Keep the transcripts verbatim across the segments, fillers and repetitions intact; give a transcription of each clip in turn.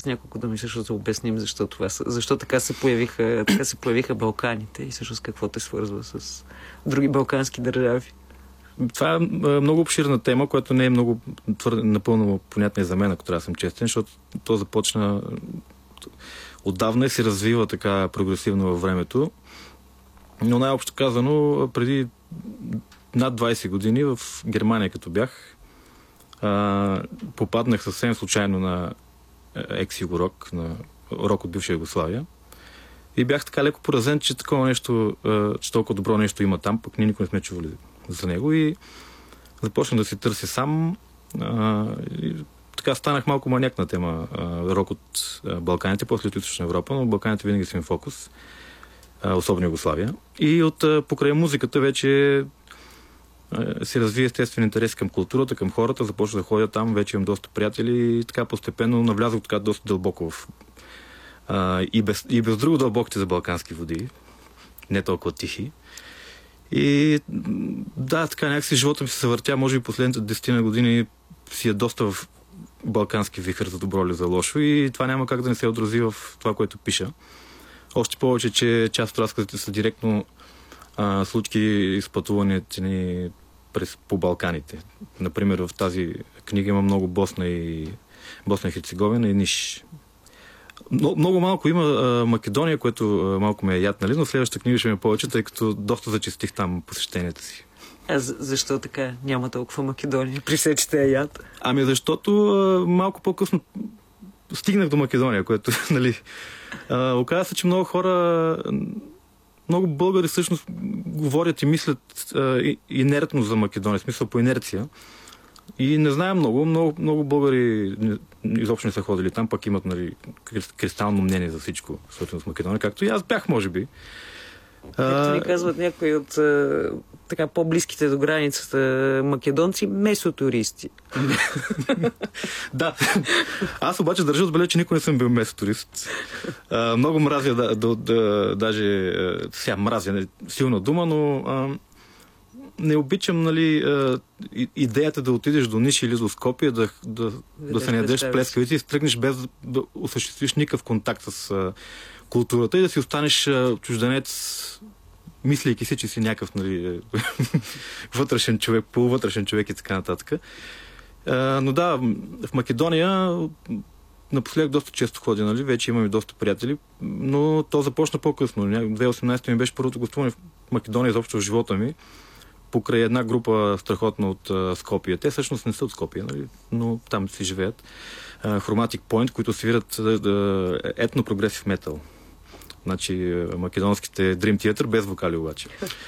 с няколко думи също да обясним защо това са, защо така се появиха, така се появиха Балканите и всъщност какво те свързва с други балкански държави. Това е много обширна тема, която не е много твърде, напълно понятна и за мен, ако трябва да съм честен, защото то започна отдавна и се развива така прогресивно във времето. Но най-общо казано, преди над двайсет години в Германия, като бях, а, попаднах съвсем случайно на екс-югорок, на рок от бивша Югославия. И бях така леко поразен, че такова нещо, че толкова добро нещо има там, пък ние никой не сме чували за него и започнах да си търся сам. А, и така станах малко маняк на тема а, рок от а, Балканите, после от Източна Европа, но Балканите винаги са ми фокус, а, особено Югославия. И от а, покрай музиката вече а, се разви естествен интерес към културата, към хората, започнах да ходя там, вече имам доста приятели и така постепенно навлязох така доста дълбоко в а, и, без, и без друго дълбоките за балкански води, не толкова тихи. И да, така някакси живота ми се съвъртя, може би последните десет години си е доста в балкански вихър, за добро или за лошо, и това няма как да не се отрази в това, което пиша. Още повече, че част от разказите са директно а, случки изпътуването ни през, по Балканите. Например, в тази книга има много Босна и Босна и Херцеговина и Ниш. Много, много малко има а, Македония, което а, малко ме е яд, нали? Но следващата книга ще ми е повече, тъй като доста зачестих там посещенията си. А защо така няма толкова Македония? При все, че те е яд? Ами защото а, малко по-късно стигнах до Македония, което, нали... А, оказа се, че много хора, много българи всъщност говорят и мислят а, и, инертно за Македония, в смисъл по инерция. И не знаем много, много, много българи изобщо не са ходили там, пък имат, нали, кристално мнение за всичко, свързано с Македония, както и аз бях, може би. Както ни казват някои от а, така по-близките до границата македонци, месотуристи. Да. Аз обаче държа отбележа, че никой не съм бил месотурист. А, много мразя, да, да, да, даже сега мразя, силна дума, но а, не обичам, нали, идеята да отидеш до Ниш или до Скопие, да, да, да, да се ядеш плескавици и стръгнеш без да осъществиш никакъв контакт с а, културата и да си останеш а, чужденец, мислейки си, че си някакъв, нали, вътрешен човек, полувътрешен човек и така нататък. А, но да, в Македония напоследък доста често ходя, нали, вече имам и доста приятели, но то започна по-късно. две хиляди и осемнадесета ми беше първото гостуване в Македония изобщо в живота ми, покрай една група страхотна от uh, Скопие. Те всъщност не са от Скопие, нали? Но там си живеят. Uh, Chromatic Point, които свират uh, uh, етно-прогресив метал. Значи uh, македонските Dream Theater, без вокали обаче.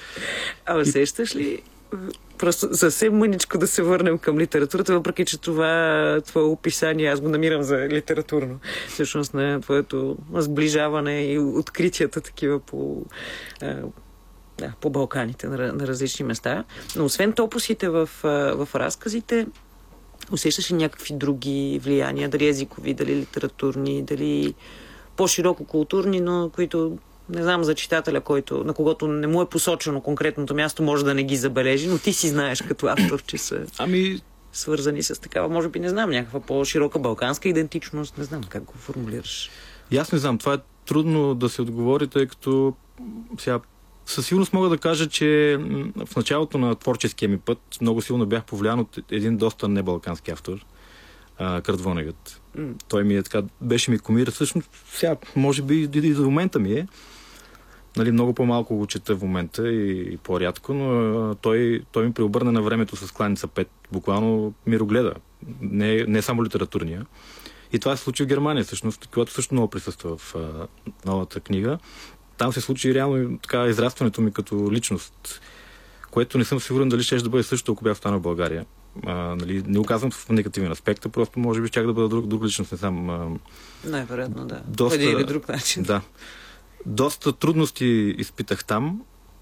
А усещаш ли, просто съвсем мъничко да се върнем към литературата, въпреки че това твое описание, аз го намирам за литературно, всъщност на твоето сближаване и откритията такива по... Uh, Да, по Балканите, на, на различни места. Но освен топосите в, в разказите, усещаш ли някакви други влияния, дали езикови, дали литературни, дали по-широко културни, но които, не знам, за читателя, който, на когото не му е посочено конкретното място, може да не ги забележи, но ти си знаеш като автор, че са ами... свързани с такава, може би, не знам, някаква по-широка балканска идентичност, не знам как го формулираш. И аз не знам, това е трудно да се отговори, тъй като сега със сигурност мога да кажа, че в началото на творческия ми път много силно бях повлиян от един доста небалкански автор, Кърт Вонегът. Mm. Той ми е така, беше ми кумир. Всъщност, сега, може би и до момента ми е. Нали, много по-малко го чета в момента и, и по-рядко, но той, той ми преобърна на времето с Кланица пет. Буквално мирогледа. Не, не само литературния. И това се случи в Германия, всъщност, когато също много присъства в а, новата книга. Там се случи реално така израстването ми като личност, което не съм сигурен дали ще да бъде също, ако бях останал в България. А, нали, не го казвам в негативен аспект, просто може би чак да бъда друг, друг личност, не сам. А, най-вероятно, да. Доста, един или друг начин. Да. Доста трудности изпитах там,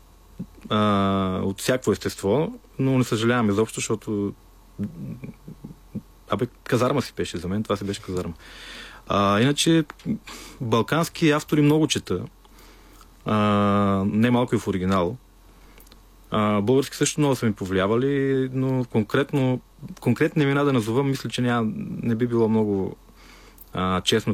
а, от всяко естество, но не съжалявам изобщо, защото абе, казарма си беше за мен, това си беше казарма. А, иначе, балкански автори много чета. Uh, не малко и в оригинал. Uh, български също много са ми повлиявали, но конкретно конкретни имена да назовам, мисля, че няма, не би било много uh, честно